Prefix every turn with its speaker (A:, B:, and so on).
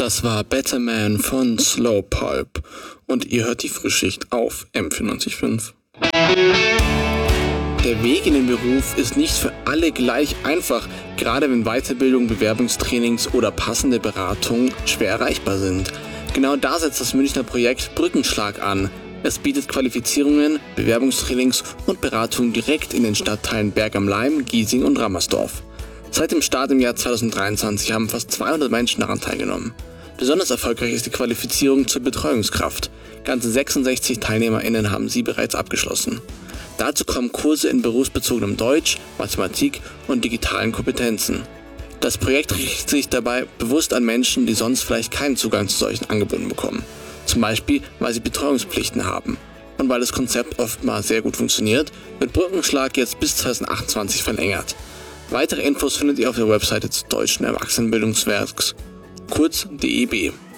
A: Das war Better Man von Slowpulp und ihr hört die Frühschicht auf M94.5. Der Weg in den Beruf ist nicht für alle gleich einfach, gerade wenn Weiterbildung, Bewerbungstrainings oder passende Beratung schwer erreichbar sind. Genau da setzt das Münchner Projekt Brückenschlag an. Es bietet Qualifizierungen, Bewerbungstrainings und Beratungen direkt in den Stadtteilen Berg am Laim, Giesing und Rammersdorf. Seit dem Start im Jahr 2023 haben fast 200 Menschen daran teilgenommen. Besonders erfolgreich ist die Qualifizierung zur Betreuungskraft. Ganze 66 TeilnehmerInnen haben sie bereits abgeschlossen. Dazu kommen Kurse in berufsbezogenem Deutsch, Mathematik und digitalen Kompetenzen. Das Projekt richtet sich dabei bewusst an Menschen, die sonst vielleicht keinen Zugang zu solchen Angeboten bekommen. Zum Beispiel, weil sie Betreuungspflichten haben. Und weil das Konzept oftmals sehr gut funktioniert, wird Brückenschlag jetzt bis 2028 verlängert. Weitere Infos findet ihr auf der Webseite des Deutschen Erwachsenenbildungswerks, kurz DEB.